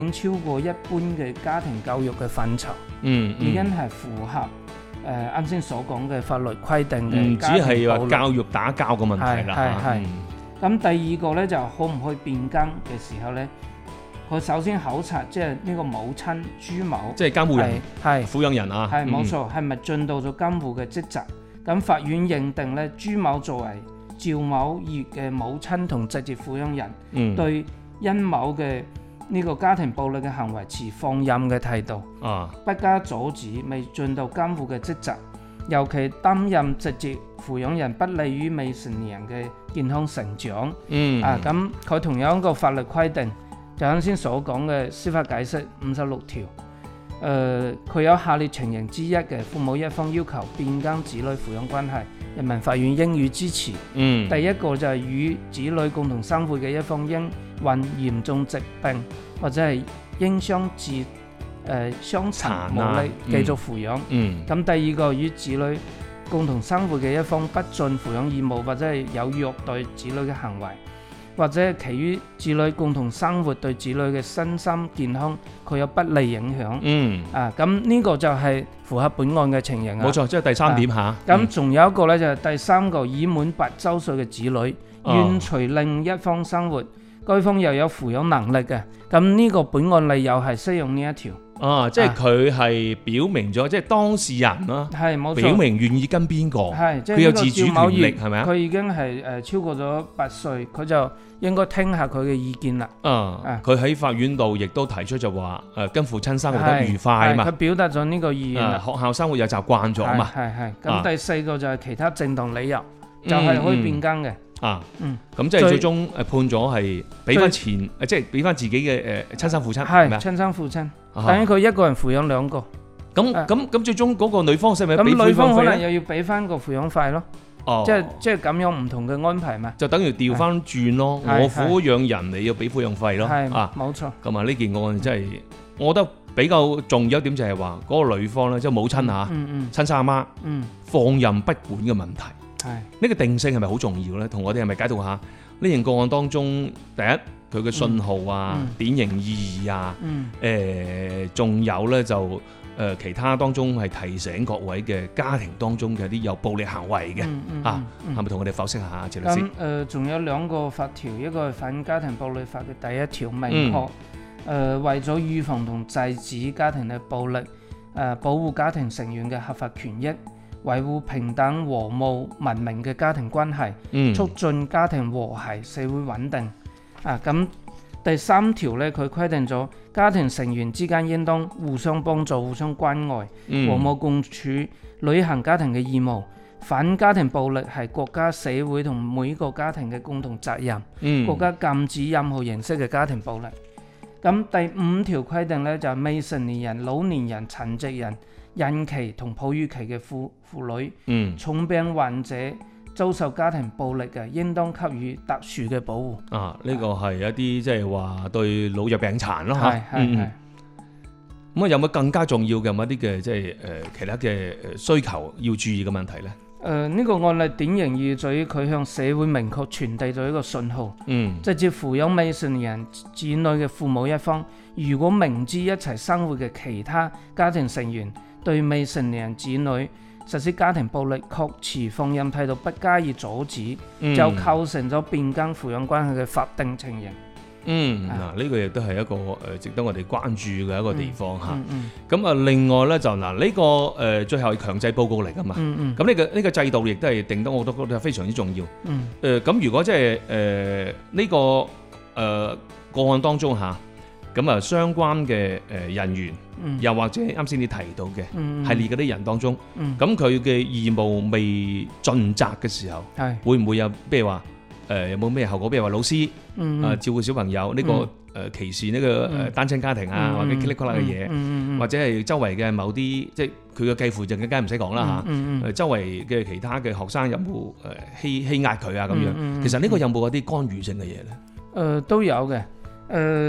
經超過一般嘅家庭教育嘅範疇，已經係符合啱先所講嘅法律規定嘅。 唔只係話教育打交嘅問題啦。 係。咁第二個咧就可唔可以變更嘅時候咧，佢首先考察即係呢個母親朱某， 即係監護人、 係撫養人啊。 係冇錯，係咪盡到咗監護嘅職責？咁法院認定咧，朱某作為趙某業嘅母親同直接撫養人，對殷某嘅呢個家庭暴力嘅行為持放任嘅態度，不加阻止，未盡到監護嘅職責。尤其擔任直接撫養人不利於未成年人嘅健康成長。咁佢同樣一個法律規定，就啱先所講嘅司法解釋56條。佢有下列情形之一嘅，父母一方要求變更子女撫養關係，人民法院應予支持。第一個就係與子女共同生活嘅一方因患嚴重疾病或者係因傷殘無力繼續撫養。咁第二個與子女共同生活嘅一方不盡撫養義務或者係有虐待子女嘅行為，或者其餘子女共同生活對子女嘅身心健康佢有不利影響。咁呢個就係符合本案嘅情形。 冇錯，即係第三點嚇。 咁仲有一個呢，就係第三個，已滿8週歲嘅子女願隨另一方生活，該方又有撫養能力嘅，咁呢個本案例又係適用呢一條。 即係佢係表明咗，即係當事人啦， 係冇錯， 表明願意跟邊個， 佢有自主權力，係咪啊？ 佢已經係超過咗8歲，佢就應該聽下佢嘅意見啦。 佢喺法院度亦都提出就話跟父親生活得愉快啊嘛。 佢表達咗呢個意願。 學校生活又習慣咗啊嘛。 咁第四個就係其他正當理由，就係可以變更嘅。 咁即係最終判咗係俾翻錢，即係俾翻自己嘅親生父親，係咪啊？ 親生父親，等於佢一個人撫養兩個。 咁最終嗰個女方係咪俾撫養費咧？ 咁女方可能又要俾翻個撫養費咯。即係咁樣唔同嘅安排嘛。 就等於調翻轉咯，我撫養人你要俾撫養費咯。 冇錯。 咁啊呢件案真係，我覺得比較重要一點就係話嗰個女方咧，即係母親嚇，親生阿媽，放任不管嘅問題。呢個定性係咪好重要呢？同我哋係咪解讀下呢件個案當中，第一佢嘅信號啊、典型意義啊，仲有呢就其他當中係提醒各位嘅家庭當中嘅啲有暴力行為嘅係咪同我哋剖析下謝律師？ 咁仲有2個法條，一個係反家庭暴力法嘅第1條，明確為咗預防同制止家庭嘅暴力，保護家庭成員嘅合法權益，維護平等和睦文明嘅家庭關係，促進家庭和諧社會穩定。咁第3條呢，佢規定咗家庭成員之間應當互相幫助、互相關愛、和睦共處，履行家庭嘅義務。反家庭暴力係國家、社會同每個家庭嘅共同責任。國家禁止任何形式嘅家庭暴力。咁第5條規定呢，就係未成年人、老年人、殘疾人、孕期同哺乳期嘅婦女，重病患者遭受家庭暴力嘅，應當給予特殊嘅保護。 呢個係一啲即係話對老弱病殘咯嚇。咁有冇更加重要嘅某啲嘅即係其他嘅需求要注意嘅問題呢？ 呢個案例典型意在於佢向社會明確傳遞咗一個信號，直接撫養未成年人子女嘅父母一方，如果明知一齊生活嘅其他家庭成員對未成年人子女實施家庭暴力，確持放任態度，不加以阻止，就構成咗變更撫養關係嘅法定情形。 呢個亦都係一個值得我哋關注嘅一個地方嚇。咁另外呢，就呢個最後係強制報告嚟㗎嘛。咁呢個制度亦都係定得我都覺得非常之重要。咁如果即係呢個個案當中嚇，咁相關嘅人員，又或者啱先你提到嘅系列嗰啲人當中，咁佢嘅義務未盡責嘅時候，會唔會有譬如話有冇咩後果？譬如話老師照顧小朋友呢個歧視呢個單親家庭啊，或者噼里啪啦嘅嘢，或者係周圍嘅某啲即係佢嘅繼父就更加唔使講啦嚇。周圍嘅其他嘅學生有冇欺壓佢啊咁樣？其實呢個有冇一啲干預性嘅嘢咧？ 都有嘅。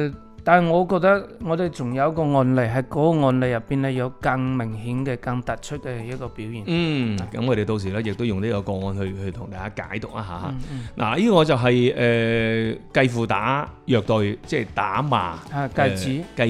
但係我覺得我哋仲有一個案例，喺嗰個案例入邊咧有更明顯嘅、更突出嘅一個表現。 咁我哋到時咧亦都用呢個個案去同大家解讀一下。嗱，呢個就係繼父打虐待，即係打罵繼子。